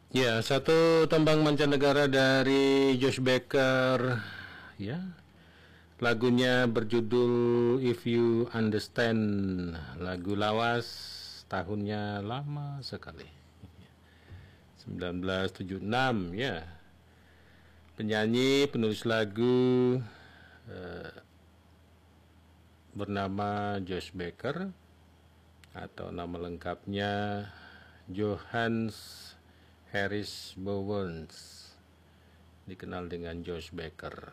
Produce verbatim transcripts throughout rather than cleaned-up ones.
Ya, satu tembang mancanegara dari Josh Becker, ya. Lagunya berjudul If You Understand. Lagu lawas, tahunnya lama sekali. seribu sembilan ratus tujuh puluh enam, ya. Penyanyi, penulis lagu eh, bernama Josh Becker, atau nama lengkapnya Johannes Harris Bowens, dikenal dengan Josh Becker.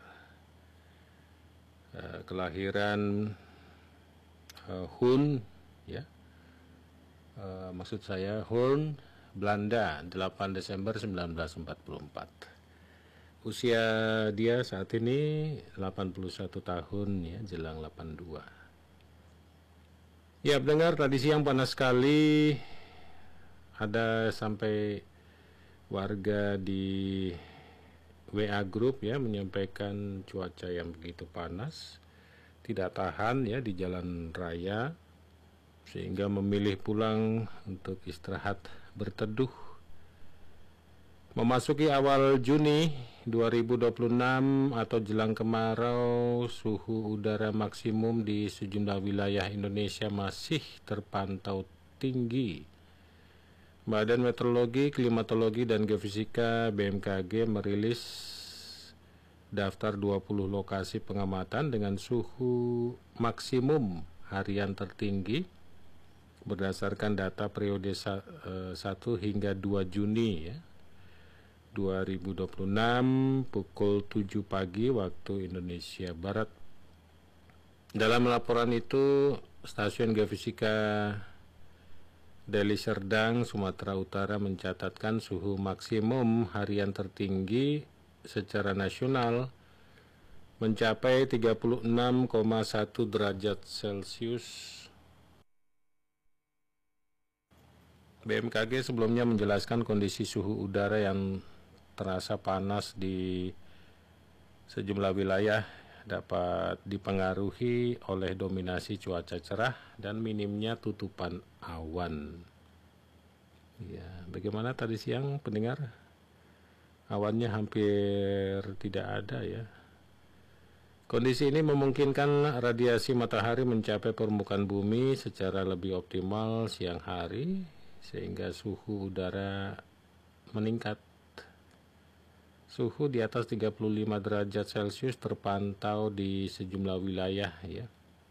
Uh, kelahiran uh, Hoorn, ya, uh, maksud saya Hoorn, Belanda, delapan Desember seribu sembilan ratus empat puluh empat. Usia dia saat ini delapan puluh satu tahun, ya, jelang delapan puluh dua. Ya, pendengar, tradisi yang panas sekali. Ada sampai warga di W A Group, ya, menyampaikan cuaca yang begitu panas, tidak tahan, ya, di jalan raya, sehingga memilih pulang untuk istirahat berteduh. Memasuki awal Juni dua ribu dua puluh enam atau jelang kemarau, suhu udara maksimum di sejumlah wilayah Indonesia masih terpantau tinggi. Badan Meteorologi, Klimatologi, dan Geofisika B M K G merilis daftar dua puluh lokasi pengamatan dengan suhu maksimum harian tertinggi berdasarkan data periode satu hingga dua Juni, ya, dua ribu dua puluh enam pukul tujuh pagi waktu Indonesia Barat. Dalam laporan itu, Stasiun Geofisika Deli Serdang, Sumatera Utara mencatatkan suhu maksimum harian tertinggi secara nasional mencapai tiga puluh enam koma satu derajat Celcius. B M K G sebelumnya menjelaskan kondisi suhu udara yang terasa panas di sejumlah wilayah dapat dipengaruhi oleh dominasi cuaca cerah dan minimnya tutupan awan. Ya, bagaimana tadi siang, pendengar? Awannya hampir tidak ada, ya. Kondisi ini memungkinkan radiasi matahari mencapai permukaan bumi secara lebih optimal siang hari, sehingga suhu udara meningkat. Suhu di atas tiga puluh lima derajat Celcius terpantau di sejumlah wilayah, ya.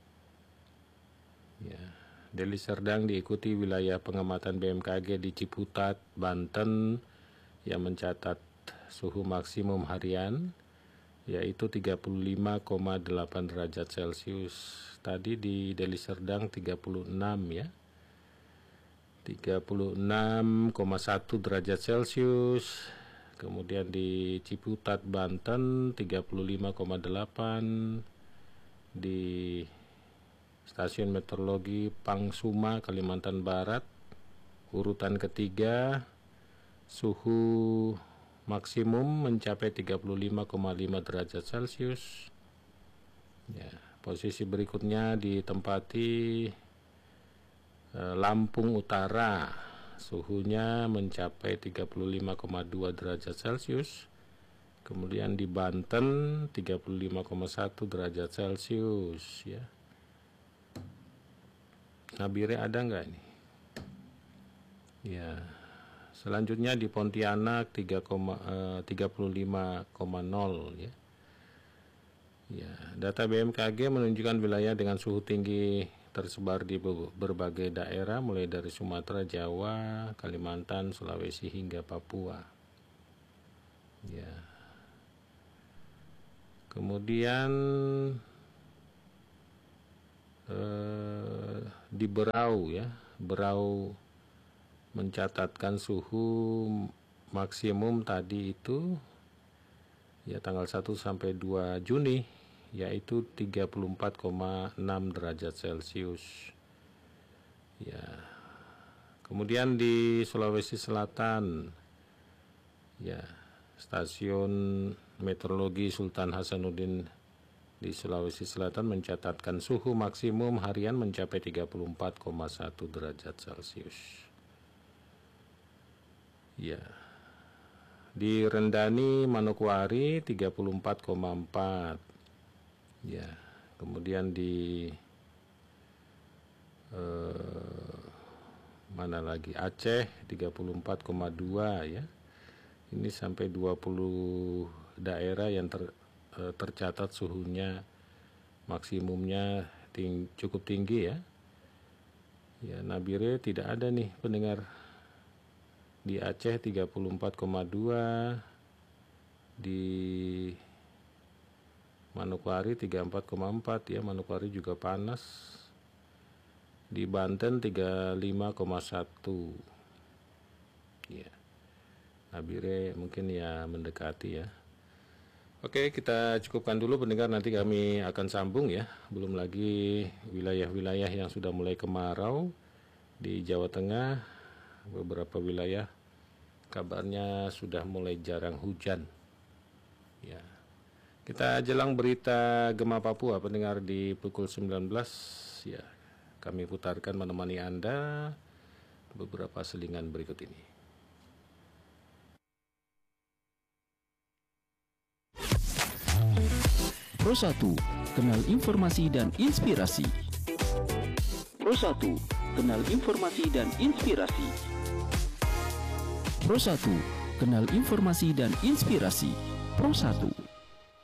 Ya. Deli Serdang diikuti wilayah pengamatan B M K G di Ciputat, Banten, yang mencatat suhu maksimum harian yaitu tiga puluh lima koma delapan derajat Celcius. Tadi di Deli Serdang tiga puluh enam, ya. tiga puluh enam koma satu derajat Celcius. Kemudian di Ciputat, Banten tiga puluh lima koma delapan, di Stasiun Meteorologi Pangsuma, Kalimantan Barat, urutan ketiga, suhu maksimum mencapai tiga puluh lima koma lima derajat Celcius. Ya, posisi berikutnya ditempati eh, Lampung Utara, suhunya mencapai tiga puluh lima koma dua derajat Celcius. Kemudian di Banten tiga puluh lima koma satu derajat Celcius, ya. Nabire ada nggak ini? Ya. Selanjutnya di Pontianak tiga puluh lima koma nol, ya. Ya, data B M K G menunjukkan wilayah dengan suhu tinggi tersebar di berbagai daerah mulai dari Sumatera, Jawa, Kalimantan, Sulawesi hingga Papua. Ya. Kemudian eh, di Berau, ya, Berau mencatatkan suhu maksimum tadi itu, ya, tanggal satu sampai dua Juni, yaitu tiga puluh empat koma enam derajat Celcius. Ya. Kemudian di Sulawesi Selatan, ya, Stasiun Meteorologi Sultan Hasanuddin di Sulawesi Selatan mencatatkan suhu maksimum harian mencapai tiga puluh empat koma satu derajat Celcius. Ya. Di Rendani Manokwari tiga puluh empat koma empat. Ya, kemudian di eh, mana lagi? Aceh tiga puluh empat koma dua ya. Ini sampai dua puluh daerah yang ter, eh, tercatat suhunya maksimumnya ting, cukup tinggi ya. Ya, Nabire tidak ada nih pendengar. Di Aceh tiga puluh empat koma dua, di Manokwari tiga puluh empat koma empat ya, Manokwari juga panas. Di Banten tiga puluh lima koma satu. Ya. Nabire mungkin ya mendekati ya. Oke, kita cukupkan dulu pendengar, nanti kami akan sambung ya. Belum lagi wilayah-wilayah yang sudah mulai kemarau di Jawa Tengah. Beberapa wilayah kabarnya sudah mulai jarang hujan. Ya. Kita jelang berita Gema Papua pendengar di pukul sembilan belas ya. Kami putarkan menemani Anda beberapa selingan berikut ini. Pro satu, kenal informasi dan inspirasi. Pro satu, kenal informasi dan inspirasi. Pro satu, kenal informasi dan inspirasi. Pro satu.